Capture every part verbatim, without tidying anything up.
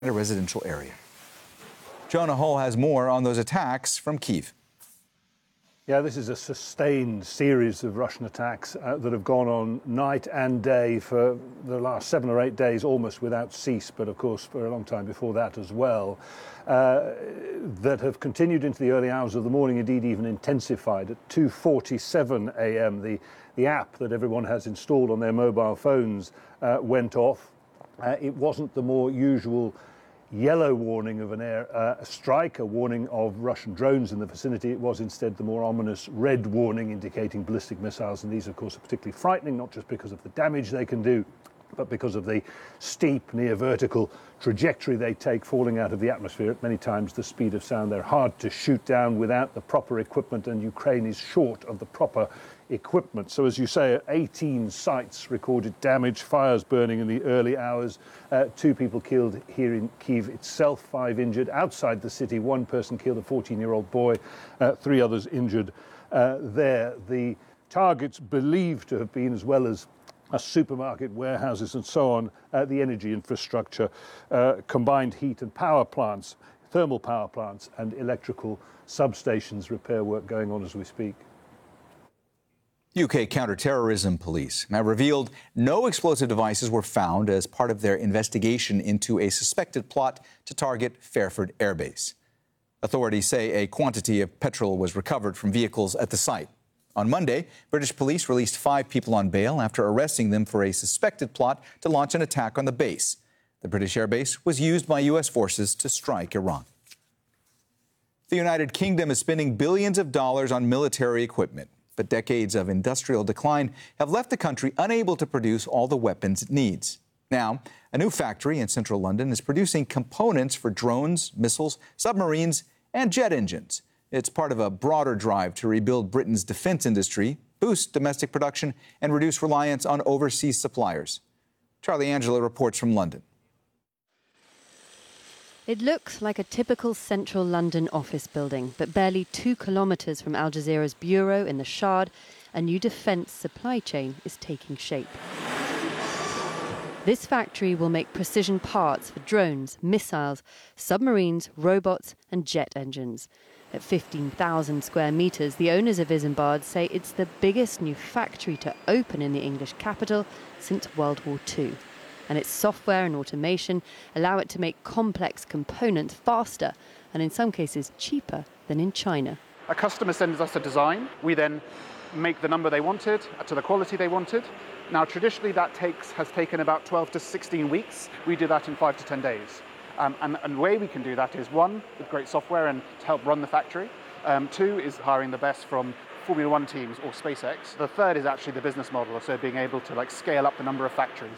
in a residential area. Jonah Hull has more on those attacks from Kyiv. Yeah, this is a sustained series of Russian attacks uh, that have gone on night and day for the last seven or eight days, almost without cease, but of course for a long time before that as well, uh, that have continued into the early hours of the morning, indeed even intensified. At two forty-seven a m, the, the app that everyone has installed on their mobile phones uh, went off. Uh, it wasn't the more usual yellow warning of an air uh, strike, a warning of Russian drones in the vicinity. It was instead the more ominous red warning indicating ballistic missiles, and these of course are particularly frightening, not just because of the damage they can do, but because of the steep, near vertical trajectory they take falling out of the atmosphere at many times the speed of sound. They're hard to shoot down without the proper equipment, and Ukraine is short of the proper equipment. So as you say, eighteen sites recorded damage, fires burning in the early hours, uh, two people killed here in Kyiv itself, five injured. Outside the city, one person killed, a fourteen-year-old boy, uh, three others injured uh, there. The targets believed to have been, as well as a supermarket, warehouses and so on, uh, the energy infrastructure, uh, combined heat and power plants, thermal power plants and electrical substations, repair work going on as we speak. U K counter-terrorism police have revealed no explosive devices were found as part of their investigation into a suspected plot to target Fairford Air Base. Authorities say a quantity of petrol was recovered from vehicles at the site. On Monday, British police released five people on bail after arresting them for a suspected plot to launch an attack on the base. The British Air Base was used by U S forces to strike Iran. The United Kingdom is spending billions of dollars on military equipment, but decades of industrial decline have left the country unable to produce all the weapons it needs. Now, a new factory in central London is producing components for drones, missiles, submarines, and jet engines. It's part of a broader drive to rebuild Britain's defense industry, boost domestic production, and reduce reliance on overseas suppliers. Charlie Angela reports from London. It looks like a typical central London office building, but barely two kilometres from Al Jazeera's bureau in the Shard, a new defence supply chain is taking shape. This factory will make precision parts for drones, missiles, submarines, robots and jet engines. At fifteen thousand square metres, the owners of Isambard say it's the biggest new factory to open in the English capital since World War Two. And its software and automation allow it to make complex components faster and in some cases cheaper than in China. A customer sends us a design. We then make the number they wanted to the quality they wanted. Now, traditionally, that takes has taken about twelve to sixteen weeks. We do that in five to ten days. Um, and, and the way we can do that is, one, with great software and to help run the factory. Um, two is hiring the best from Formula One teams or SpaceX. The third is actually the business model, so being able to like scale up the number of factories.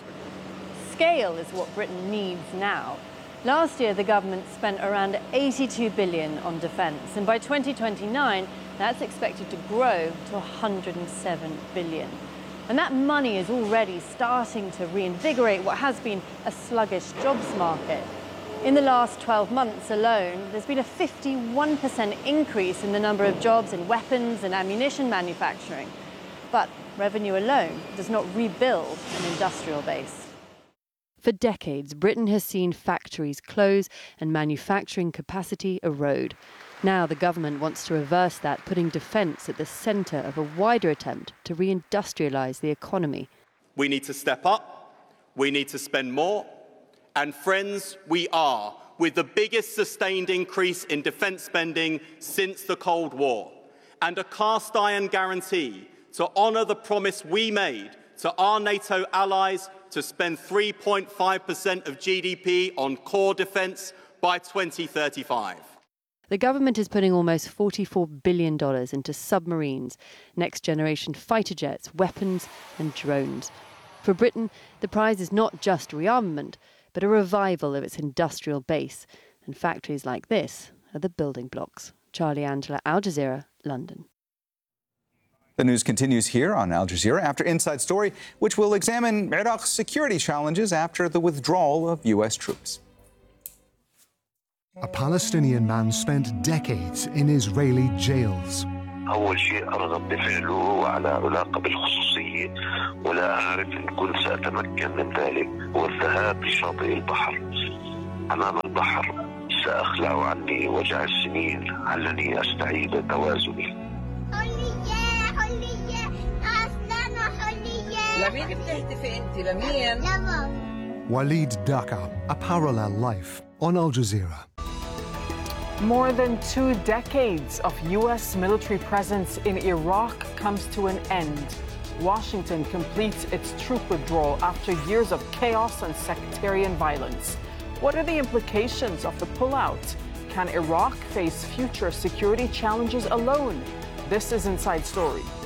Scale is what Britain needs now. Last year, the government spent around eighty-two billion dollars on defence, and by twenty twenty-nine, that's expected to grow to one hundred seven billion dollars. And that money is already starting to reinvigorate what has been a sluggish jobs market. In the last twelve months alone, there's been a fifty-one percent increase in the number of jobs in weapons and ammunition manufacturing. But revenue alone does not rebuild an industrial base. For decades, Britain has seen factories close and manufacturing capacity erode. Now the government wants to reverse that, putting defence at the centre of a wider attempt to reindustrialise the economy. We need to step up, we need to spend more, and friends, we are, with the biggest sustained increase in defence spending since the Cold War, and a cast iron guarantee to honour the promise we made to our NATO allies to spend three point five percent of G D P on core defence by twenty thirty-five. The government is putting almost forty-four billion dollars into submarines, next-generation fighter jets, weapons and drones. For Britain, the prize is not just rearmament, but a revival of its industrial base. And factories like this are the building blocks. Charlie Angela, Al Jazeera, London. The news continues here on Al Jazeera after Inside Story, which will examine Iraq's security challenges after the withdrawal of U S troops. A Palestinian man spent decades in Israeli jails. أول شيء أرغب بفعله على علاقة بالخصوصية ولا أعرف إن كنت سأتمكن من ذلك هو الذهاب لشاطئ البحر أمام البحر سأخلع عني وجع السنين علني أستعيد توازني. حرية حرية أصلاً حرية. لمين بتهتفي أنت؟ لمين؟ لماما. Walid Daka, A Parallel Life on Al Jazeera. More than two decades of U S military presence in Iraq comes to an end. Washington completes its troop withdrawal after years of chaos and sectarian violence. What are the implications of the pullout? Can Iraq face future security challenges alone? This is Inside Story.